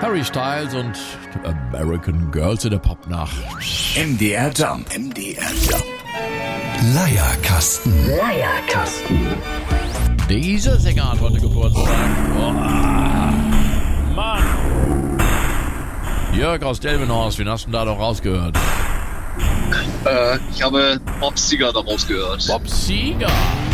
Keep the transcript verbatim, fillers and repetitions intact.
Harry Styles und American Girls in der Popnacht. M D R Jump. M D R Jump. Leierkasten. Leierkasten. Dieser Sänger hat heute Geburtstag. Oh, Mann. Jörg aus Delmenhorst, wen hast du denn da noch rausgehört? Äh, ich habe Bob Seger daraus gehört. Bob Seger.